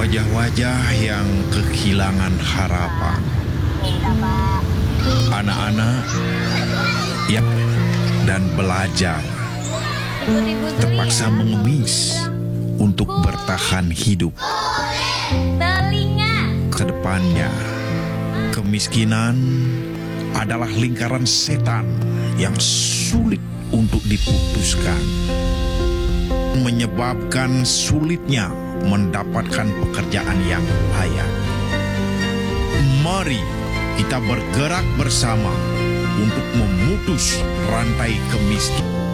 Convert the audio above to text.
wajah-wajah yang kehilangan harapan, anak-anak yang dan belajar terpaksa mengemis untuk bertahan hidup. Kedepannya, kemiskinan adalah lingkaran setan yang sulit untuk diputuskan, menyebabkan sulitnya mendapatkan pekerjaan yang layak. Mari kita bergerak bersama untuk memutus rantai kemiskinan.